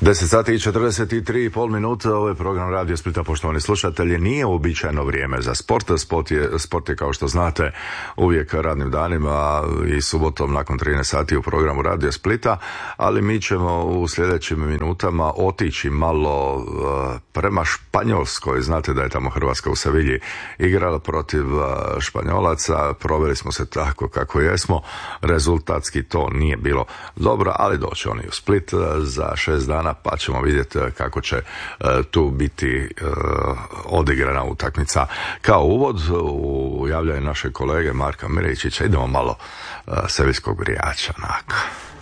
10 sati i 43,5 minuta, ovo je program Radio Splita, poštovani slušatelji. Nije uobičajeno vrijeme za sport. Sport je, kao što znate, uvijek radnim danima i subotom nakon 13 sati u programu Radio Splita, ali mi ćemo u sljedećim minutama otići malo prema Španjolskoj. Znate da je tamo Hrvatska u Sevilji igrala protiv Španjolaca, proveli smo se tako kako jesmo, rezultatski to nije bilo dobro, ali doći oni u Split za 6 dana pa ćemo vidjeti kako će tu biti odigrana utakmica. Kao uvod u javljanje naše kolege Marka Miričića idemo malo seviljskog grijača.